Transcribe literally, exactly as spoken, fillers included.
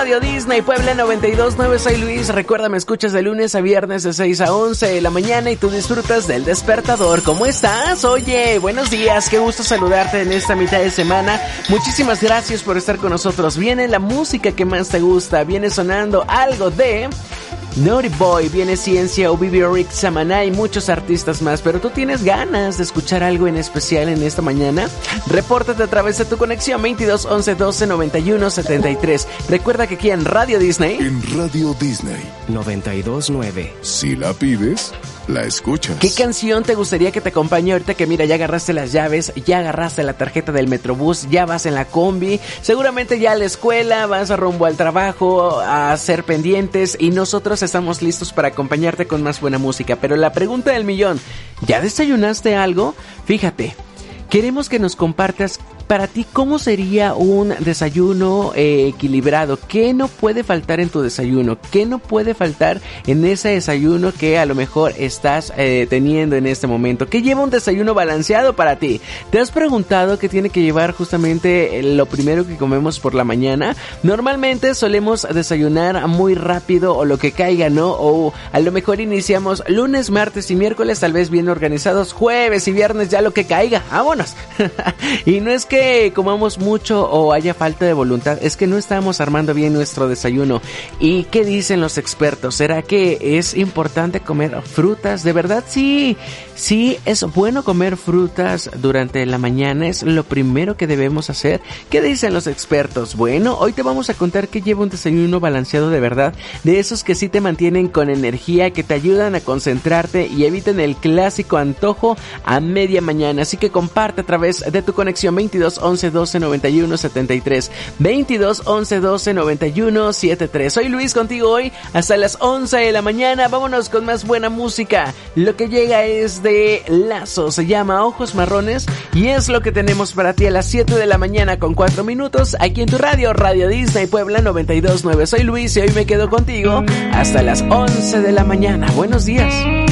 Radio Disney Puebla noventa y dos punto nueve. Soy Luis. Recuerda, me escuchas de lunes a viernes de seis a once de la mañana y tú disfrutas del despertador. ¿Cómo estás? Oye, buenos días. Qué gusto saludarte en esta mitad de semana. Muchísimas gracias por estar con nosotros. Viene la música que más te gusta. Viene sonando algo de Naughty Boy, viene Ciencia, Ovivi Rick, Samaná y muchos artistas más. Pero tú tienes ganas de escuchar algo en especial en esta mañana. Repórtate a través de tu conexión veintidós once doce noventa y uno setenta y tres. Recuerda que aquí en Radio Disney, en Radio Disney noventa y dos punto nueve, si la pides, la escuchas. ¿qué canción te gustaría que te acompañe ahorita que mira, ya agarraste las llaves, ya agarraste la tarjeta del Metrobús, ya vas en la combi, seguramente ya a la escuela, vas a rumbo al trabajo, a hacer pendientes y nosotros estamos listos para acompañarte con más buena música? Pero la pregunta del millón, ¿ya desayunaste algo? Fíjate, queremos que nos compartas para ti cómo sería un desayuno eh, equilibrado. ¿Qué no puede faltar en tu desayuno? ¿Qué no puede faltar en ese desayuno que a lo mejor estás eh, teniendo en este momento? ¿Qué lleva un desayuno balanceado para ti? ¿Te has preguntado qué tiene que llevar justamente lo primero que comemos por la mañana? Normalmente solemos desayunar muy rápido o lo que caiga, ¿no? O a lo mejor iniciamos lunes, martes y miércoles tal vez bien organizados, jueves y viernes ya lo que caiga, vámonos. Y no es que comamos mucho o haya falta de voluntad, es que no estamos armando bien nuestro desayuno. ¿Y qué dicen los expertos? ¿Será que es importante comer frutas? ¿De verdad? Sí, sí, es bueno comer frutas durante la mañana, es lo primero que debemos hacer. ¿Qué dicen los expertos? Bueno, hoy te vamos a contar qué lleva un desayuno balanceado de verdad, de esos que sí te mantienen con energía, que te ayudan a concentrarte y eviten el clásico antojo a media mañana. Así que comparte a través de tu conexión veintidós once doce noventa y uno setenta y tres, veintidós once doce noventa y uno setenta y tres. Soy Luis contigo hoy hasta las once de la mañana. Vámonos con más buena música. Lo que llega es de Lazo, se llama Ojos Marrones y es lo que tenemos para ti a las siete de la mañana con cuatro minutos aquí en tu radio, Radio Disney Puebla noventa y dos punto nueve. Soy Luis y hoy me quedo contigo hasta las once de la mañana. Buenos días.